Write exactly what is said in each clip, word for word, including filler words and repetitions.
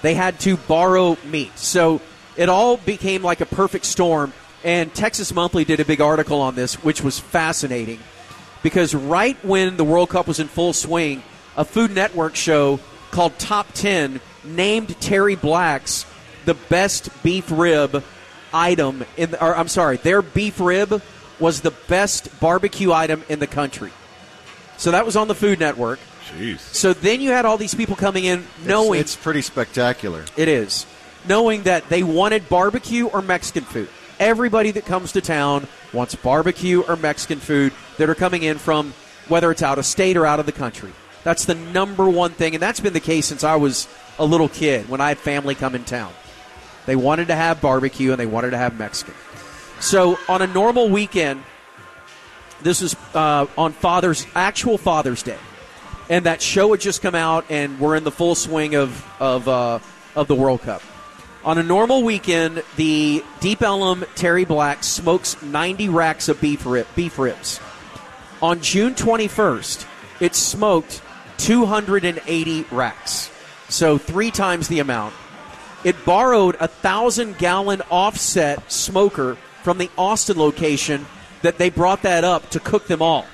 They had to borrow meat. So it all became like a perfect storm. And Texas Monthly did a big article on this, which was fascinating. Because right when the World Cup was in full swing, a Food Network show called Top ten named Terry Black's the best beef rib item. in. The, or I'm sorry, their beef rib was the best barbecue item in the country. So that was on the Food Network. Jeez. So then you had all these people coming in knowing... It's, it's pretty spectacular. It is. Knowing that they wanted barbecue or Mexican food. Everybody that comes to town wants barbecue or Mexican food that are coming in from, whether it's out of state or out of the country. That's the number one thing, and that's been the case since I was a little kid when I had family come in town. They wanted to have barbecue and they wanted to have Mexican. So on a normal weekend, this is uh, on Father's actual Father's Day, and that show had just come out, and we're in the full swing of of uh, of the World Cup. On a normal weekend, the Deep Ellum Terry Black smokes ninety racks of beef rib, beef ribs. On June twenty-first, it smoked two hundred eighty racks, so three times the amount. It borrowed a one thousand gallon offset smoker from the Austin location that they brought that up to cook them all.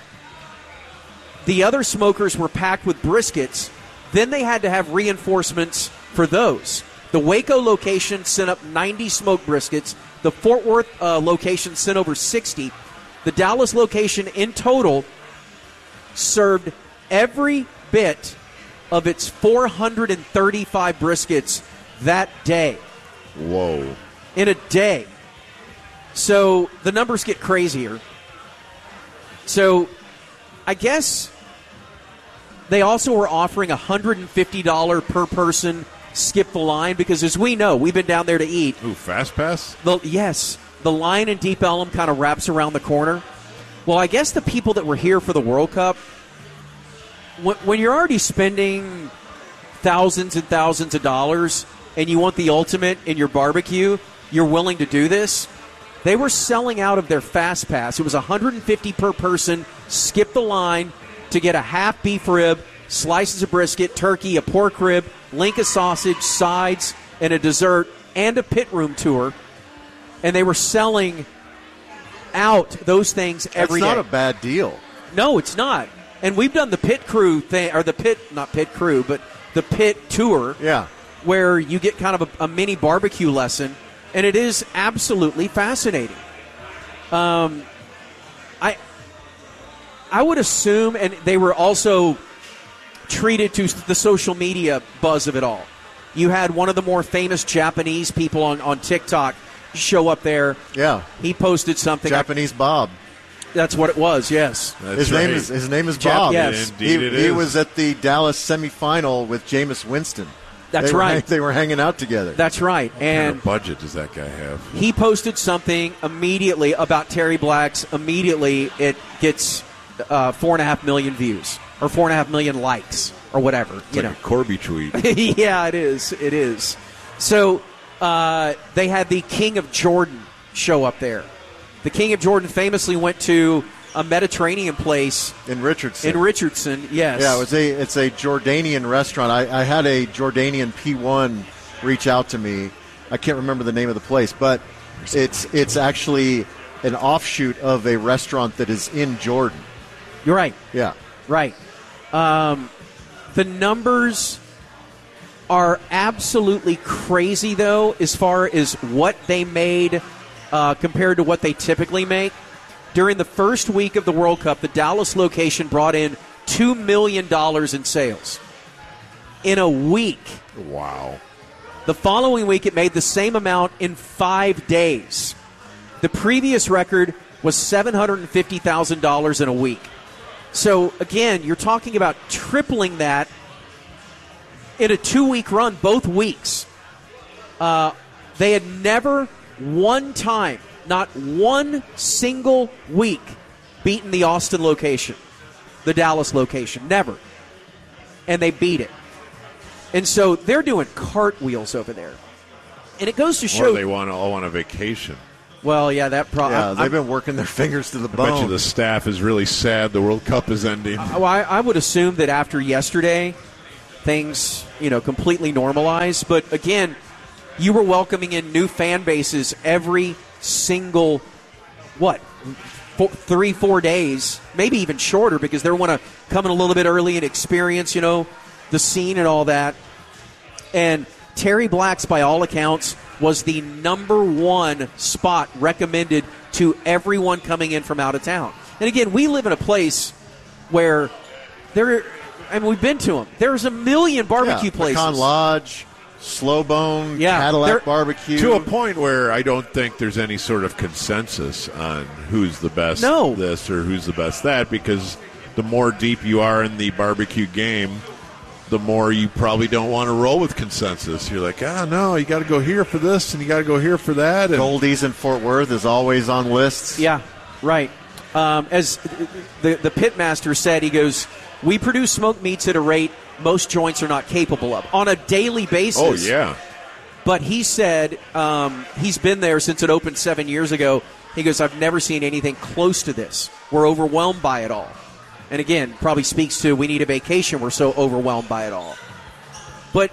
The other smokers were packed with briskets. Then they had to have reinforcements for those. The Waco location sent up ninety smoked briskets. The Fort Worth uh, location sent over sixty. The Dallas location in total served every bit of its four hundred thirty-five briskets that day. Whoa. In a day. So the numbers get crazier. So I guess they also were offering one hundred fifty dollars per person skip the line, because as we know, we've been down there to eat. Ooh, Fast Pass? The, yes. The line in Deep Ellum kind of wraps around the corner. Well, I guess the people that were here for the World Cup, when, when you're already spending thousands and thousands of dollars and you want the ultimate in your barbecue, you're willing to do this. They were selling out of their Fast Pass. It was one hundred fifty per person, skip the line to get a half beef rib, slices of brisket, turkey, a pork rib, link of sausage, sides, and a dessert, and a pit room tour. And they were selling out those things every day. That's not a bad deal. No, it's not. And we've done the pit crew thing, or the pit, not pit crew, but the pit tour. Yeah. Where you get kind of a, a mini barbecue lesson, and it is absolutely fascinating. Um, I, I would assume, and they were also treated to the social media buzz of it all. You had one of the more famous Japanese people on, on TikTok show up there. Yeah. He posted something. Japanese Bob. That's what it was, yes. That's his right. name is his name is Bob. Jap- yes. Indeed he, it he is. was at the Dallas semifinal with Jameis Winston. That's they right. Were, they were hanging out together. That's right. What and kind of budget does that guy have? He posted something immediately about Terry Black's. Immediately, it gets uh, four and a half million views or four and a half million likes or whatever. It's you like know, a Corby tweet. Yeah, it is. It is. So uh, they had the King of Jordan show up there. The King of Jordan famously went to a Mediterranean place in Richardson. In Richardson, yes. Yeah, it was a it's a Jordanian restaurant. I, I had a Jordanian P one reach out to me. I can't remember the name of the place, but it's it's actually an offshoot of a restaurant that is in Jordan. You're right. Yeah. Right. Um, the numbers are absolutely crazy, though, as far as what they made uh, compared to what they typically make. During the first week of the World Cup, the Dallas location brought in two million dollars in sales. In a week. Wow. The following week, it made the same amount in five days. The previous record was seven hundred fifty thousand dollars in a week. So, again, you're talking about tripling that in a two-week run, both weeks. Uh, they had never one time, not one single week, beaten the Austin location, the Dallas location. Never. And they beat it. And so they're doing cartwheels over there. And it goes to show... Or they want all on a vacation. Well, yeah, that probably... Yeah, they've been working their fingers to the I bone. bet you the staff is really sad the World Cup is ending. Well, I, I would assume that after yesterday, things, you know, completely normalize. But again, you were welcoming in new fan bases every single, what, four, three, four days, maybe even shorter, because they want to come in a little bit early and experience, you know, the scene and all that. And Terry Black's, by all accounts, was the number one spot recommended to everyone coming in from out of town. And again, we live in a place where there, I mean, we've been to them. There's a million barbecue yeah, places. Pecan Lodge, Slow Bone, Yeah, Cadillac Barbecue. To a point where I don't think there's any sort of consensus on who's the best No. this or who's the best that, because the more deep you are in the barbecue game, the more you probably don't want to roll with consensus. You're like, ah, no, you got to go here for this and you got to go here for that. And Goldie's in Fort Worth is always on lists. Yeah, right. Um, as the, the pitmaster said, he goes, we produce smoked meats at a rate most joints are not capable of on a daily basis. oh, yeah. But he said um, he's been there since it opened seven years ago. He goes, I've never seen anything close to this. We're overwhelmed by it all. And again, probably speaks to we need a vacation. We're so overwhelmed by it all. But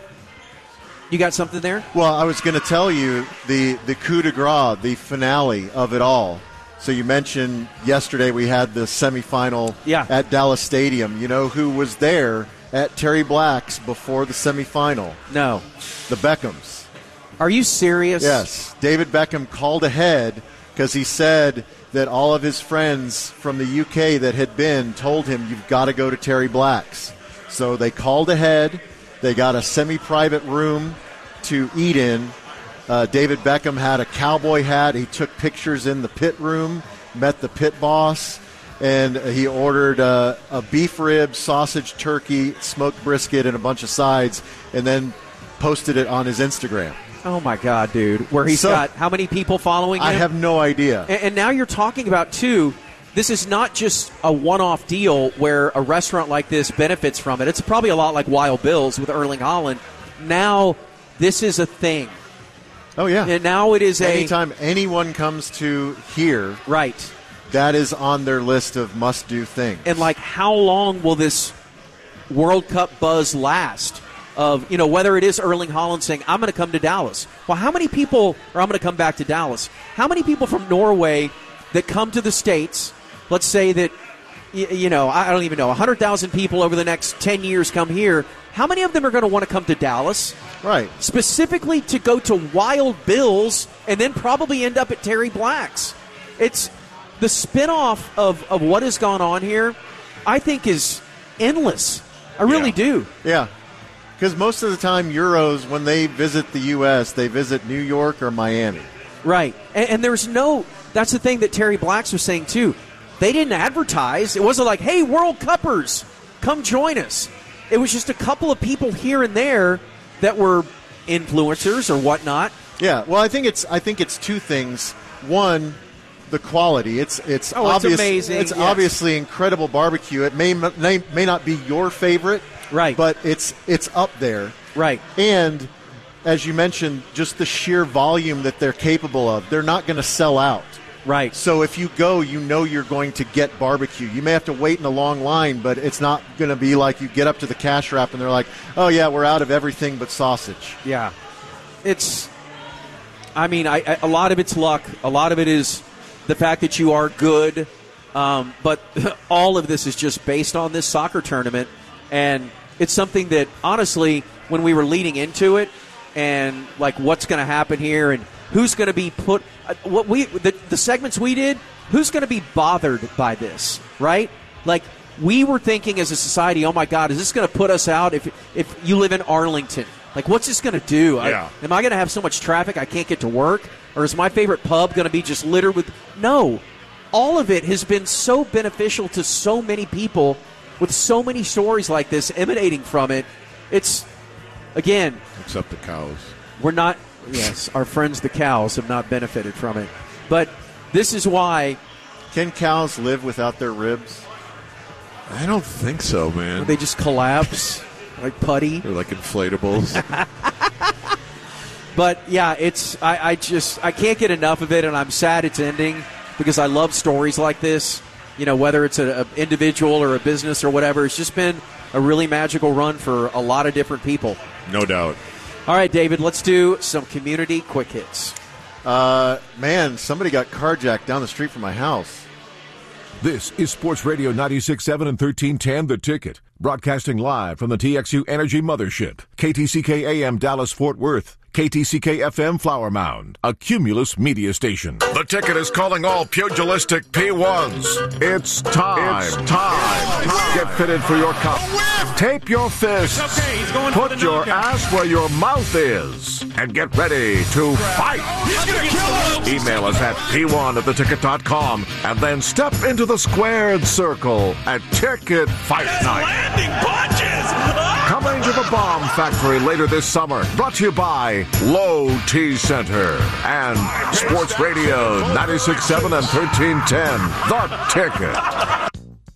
you got something there? Well, I was going to tell you the, the coup de grace, the finale of it all. So you mentioned yesterday we had the semifinal Yeah. at Dallas Stadium. You know who was there at Terry Black's before the semifinal? No. The Beckhams. Are you serious? Yes. David Beckham called ahead because he said that all of his friends from the U K that had been told him, you've got to go to Terry Black's. So they called ahead. They got a semi-private room to eat in. Uh, David Beckham had a cowboy hat. He took pictures in the pit room, met the pit boss, and he ordered uh, a beef rib, sausage, turkey, smoked brisket, and a bunch of sides, and then posted it on his Instagram. Oh, my God, dude. Where he's So- got how many people following him? I have no idea. And, and now you're talking about, too, this is not just a one-off deal where a restaurant like this benefits from it. It's probably a lot like Wild Bill's with Erling Haaland. Now this is a thing. Oh, yeah. And now it is a... Anytime anyone comes to here, Right. that is on their list of must-do things. And, like, how long will this World Cup buzz last? Of, you know, whether it is Erling Haaland saying, I'm going to come to Dallas. Well, how many people, or I'm going to come back to Dallas, how many people from Norway that come to the States, let's say that, you, you know, I don't even know, one hundred thousand people over the next ten years come here, how many of them are going to want to come to Dallas? Right. Specifically to go to Wild Bill's and then probably end up at Terry Black's. It's the spinoff of, of what has gone on here, I think, is endless. I really Yeah. do. Yeah. Because most of the time, Euros, when they visit the U S, they visit New York or Miami. Right. And, and there's no, that's the thing that Terry Blacks was saying, too. They didn't advertise. It wasn't like, hey, World Cuppers, come join us. It was just a couple of people here and there that were influencers or whatnot. Yeah. Well, I think it's I think it's two things. One, the quality. It's it's Oh, it's obvious, amazing, It's yes. obviously incredible barbecue. It may, may may not be your favorite, Right. But it's it's up there. Right. And as you mentioned, just the sheer volume that they're capable of. They're not going to sell out. Right. So if you go, you know you're going to get barbecue. You may have to wait in a long line, but it's not going to be like you get up to the cash wrap and they're like, oh, yeah, we're out of everything but sausage. Yeah. It's, I mean, I, I, a lot of it's luck. A lot of it is the fact that you are good. Um, but all of this is just based on this soccer tournament. And it's something that, honestly, when we were leading into it and, like, what's going to happen here and who's going to be put uh, – what we the, the segments we did, who's going to be bothered by this, right? Like, we were thinking as a society, oh, my God, is this going to put us out if if you live in Arlington? Like, what's this going to do? Yeah. I, am I going to have so much traffic I can't get to work? Or is my favorite pub going to be just littered with – no. All of it has been so beneficial to so many people with so many stories like this emanating from it. It's, again, Except the cows. we're not, yes, our friends the cows have not benefited from it. But this is why Can cows live without their ribs? I don't think so, man. they just collapse like putty. They're like inflatables. But, yeah, it's, I, I just, I can't get enough of it, and I'm sad it's ending because I love stories like this. You know, whether it's an individual or a business or whatever, it's just been a really magical run for a lot of different people. No doubt. All right, David, let's do some community quick hits. Uh, man, somebody got carjacked down the street from my house. This is Sports Radio ninety-six point seven and thirteen ten The Ticket, broadcasting live from the T X U Energy Mothership, K T C K A M Dallas Fort Worth, K T C K F M Flower Mound, a Cumulus media station. The Ticket is calling all pugilistic P ones. It's time. It's time. time. Get fitted for your cup. Tape your fists. Okay, he's going Put for the your knockout. ass where your mouth is. And get ready to fight. He's gonna kill him. Email us at p one at the ticket dot com and then step into the squared circle at Ticket Fight Night. Landing punches. Coming to the Bomb Factory later this summer. Brought to you by Low T Center and Sports Radio ninety-six point seven and thirteen ten The Ticket.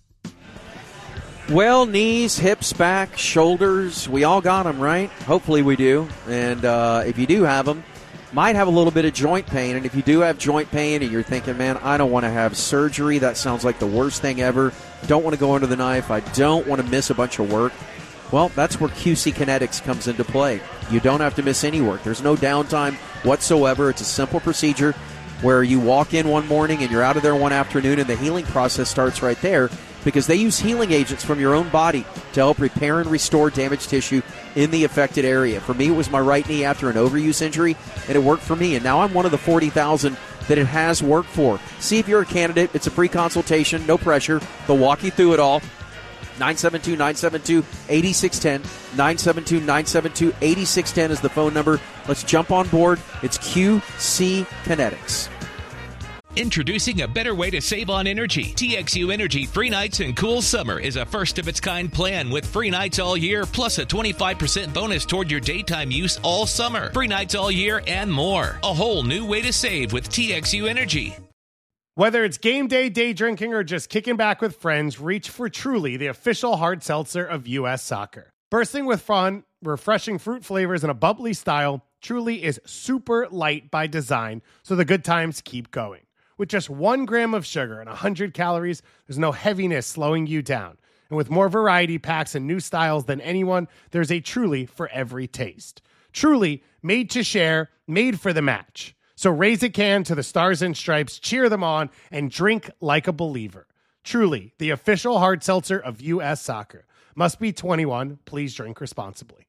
Well, knees, hips, back, shoulders, we all got them, right? Hopefully we do. And uh, if you do have them, might have a little bit of joint pain. And if you do have joint pain and you're thinking, man, I don't want to have surgery, that sounds like the worst thing ever. Don't want to go under the knife. I don't want to miss a bunch of work. Well, that's where Q C Kinetics comes into play. You don't have to miss any work. There's no downtime whatsoever. It's a simple procedure where you walk in one morning and you're out of there one afternoon, and the healing process starts right there because they use healing agents from your own body to help repair and restore damaged tissue in the affected area. For me, it was my right knee after an overuse injury, and it worked for me. And now I'm one of the forty thousand that it has worked for. See if you're a candidate. It's a free consultation, no pressure. They'll walk you through it all. nine seven two, nine seven two, eight six one zero. nine seven two, nine seven two, eight six one zero is the phone number. Let's jump on board. It's Q C Kinetics. Introducing a better way to save on energy. T X U Energy Free Nights and Cool Summer is a first-of-its-kind plan with free nights all year, plus a twenty-five percent bonus toward your daytime use all summer. Free nights all year and more. A whole new way to save with T X U Energy. Whether it's game day, day drinking, or just kicking back with friends, reach for Truly, the official hard seltzer of U S Soccer. Bursting with fun, refreshing fruit flavors, and a bubbly style, Truly is super light by design, so the good times keep going. With just one gram of sugar and one hundred calories, there's no heaviness slowing you down. And with more variety packs and new styles than anyone, there's a Truly for every taste. Truly, made to share, made for the match. So raise a can to the Stars and Stripes, cheer them on, and drink like a believer. Truly, the official hard seltzer of U S Soccer. Must be twenty-one. Please drink responsibly.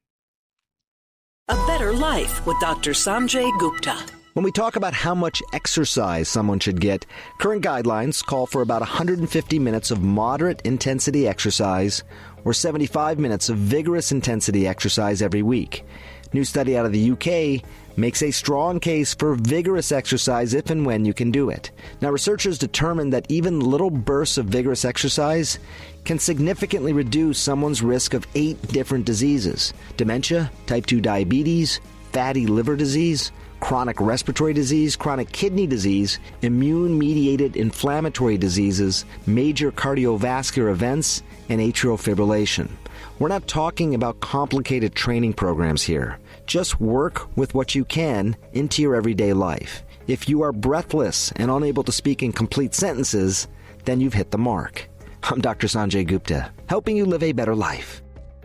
A better life with Doctor Sanjay Gupta. When we talk about how much exercise someone should get, current guidelines call for about one hundred fifty minutes of moderate intensity exercise or seventy-five minutes of vigorous intensity exercise every week. New study out of the U K makes a strong case for vigorous exercise if and when you can do it. Now, researchers determined that even little bursts of vigorous exercise can significantly reduce someone's risk of eight different diseases: dementia, type two diabetes, fatty liver disease, chronic respiratory disease, chronic kidney disease, immune-mediated inflammatory diseases, major cardiovascular events, and atrial fibrillation. We're not talking about complicated training programs here. Just work with what you can into your everyday life. If you are breathless and unable to speak in complete sentences, then you've hit the mark. I'm Doctor Sanjay Gupta, helping you live a better life.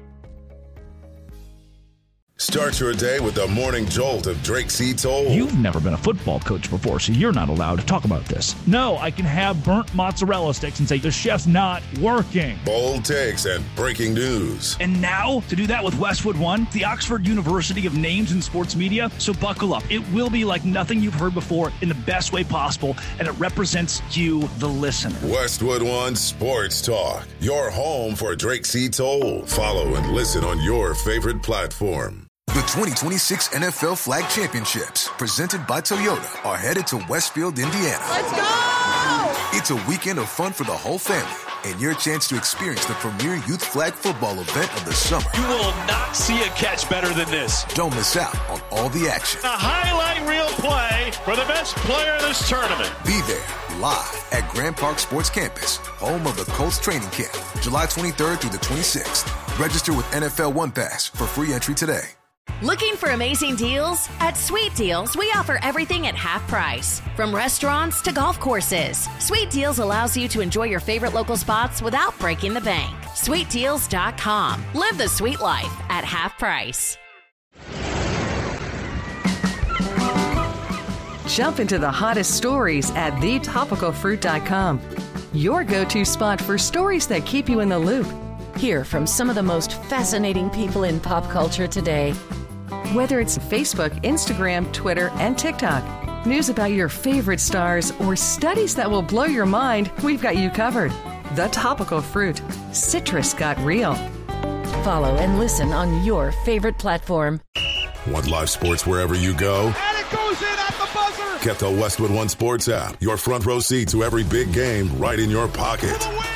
Start your day with the morning jolt of Drake C. Toll. You've never been a football coach before, so you're not allowed to talk about this. No, I can have burnt mozzarella sticks and say the chef's not working. Bold takes and breaking news. And now, to do that with Westwood One, the Oxford University of Names in Sports Media. So buckle up. It will be like nothing you've heard before in the best way possible, and it represents you, the listener. Westwood One Sports Talk, your home for Drake C. Toll. Follow and listen on your favorite platform. The twenty twenty-six N F L Flag Championships, presented by Toyota, are headed to Westfield, Indiana. Let's go! It's a weekend of fun for the whole family and your chance to experience the premier youth flag football event of the summer. You will not see a catch better than this. Don't miss out on all the action. A highlight reel play for the best player in this tournament. Be there live at Grand Park Sports Campus, home of the Colts training camp, July twenty-third through the twenty-sixth. Register with N F L One Pass for free entry today. Looking for amazing deals? At Sweet Deals, we offer everything at half price. From restaurants to golf courses, Sweet Deals allows you to enjoy your favorite local spots without breaking the bank. sweet deals dot com. Live the sweet life at half price. Jump into the hottest stories at the topical fruit dot com. Your go-to spot for stories that keep you in the loop. Hear from some of the most fascinating people in pop culture today. Whether it's Facebook, Instagram, Twitter, and TikTok, news about your favorite stars, or studies that will blow your mind, we've got you covered. The Topical Fruit. Citrus got real. Follow and listen on your favorite platform. Want live sports wherever you go? And it goes in at the buzzer. Get the Westwood One Sports app. Your front row seat to every big game right in your pocket.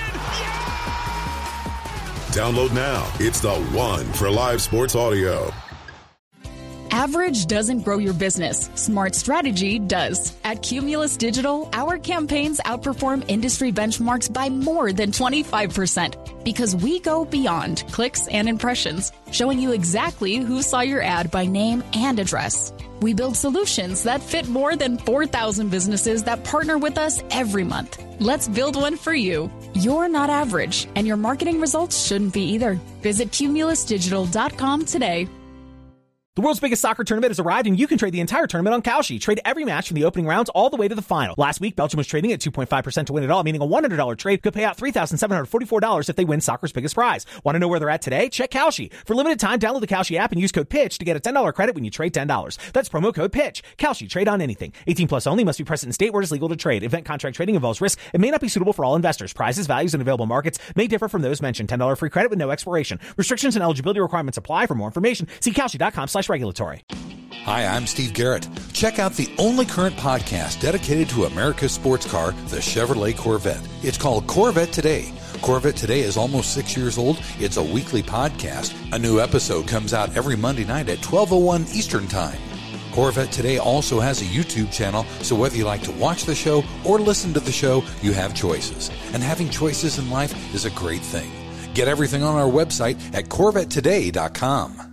Download now. It's the one for live sports audio. Average doesn't grow your business. Smart strategy does. At Cumulus Digital, our campaigns outperform industry benchmarks by more than twenty-five percent because we go beyond clicks and impressions, showing you exactly who saw your ad by name and address. We build solutions that fit more than four thousand businesses that partner with us every month. Let's build one for you. You're not average, and your marketing results shouldn't be either. Visit cumulus digital dot com today. The world's biggest soccer tournament has arrived, and you can trade the entire tournament on Kalshi. Trade every match from the opening rounds all the way to the final. Last week, Belgium was trading at two point five percent to win it all, meaning a one hundred dollars trade could pay out three thousand seven hundred forty-four dollars if they win soccer's biggest prize. Want to know where they're at today? Check Kalshi. For limited time, download the Kalshi app and use code PITCH to get a ten dollars credit when you trade ten dollars. That's promo code PITCH. Kalshi. Trade on anything. eighteen plus only. Must be present in state where it is legal to trade. Event contract trading involves risk and may not be suitable for all investors. Prizes, values, and available markets may differ from those mentioned. ten dollars free credit with no expiration. Restrictions and eligibility requirements apply. For more information, see Kalshi dot com slash regulatory. Hi, I'm Steve Garrett. Check out the only current podcast dedicated to America's sports car, the Chevrolet Corvette. It's called Corvette Today. Corvette Today is almost six years old. It's a weekly podcast. A new episode comes out every Monday night at twelve oh one Eastern Time. Corvette Today also has a YouTube channel, so whether you like to watch the show or listen to the show, you have choices. And having choices in life is a great thing. Get everything on our website at corvette today dot com.